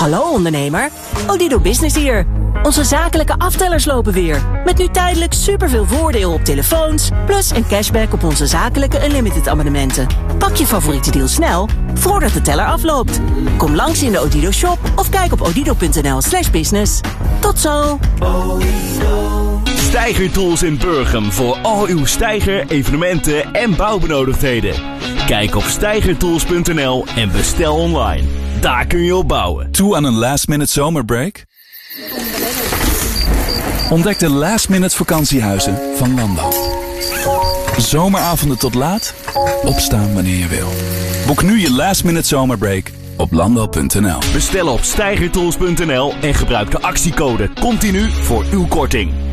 Hallo ondernemer, Odido Business hier. Onze zakelijke aftellers lopen weer. Met nu tijdelijk superveel voordeel op telefoons, plus een cashback op onze zakelijke unlimited abonnementen. Pak je favoriete deal snel, voordat de teller afloopt. Kom langs in de Odido shop of kijk op odido.nl/business. Tot zo! Steiger Tools in Burgum voor al uw Steiger, evenementen en bouwbenodigdheden. Kijk op steigertools.nl en bestel online. Daar kun je op bouwen. Toe aan een last-minute zomerbreak? Ontdek de last-minute vakantiehuizen van Landal. Zomeravonden tot laat, opstaan wanneer je wil. Boek nu je last-minute zomerbreak op landal.nl. Bestel op steigertools.nl en gebruik de actiecode CONTINU voor uw korting.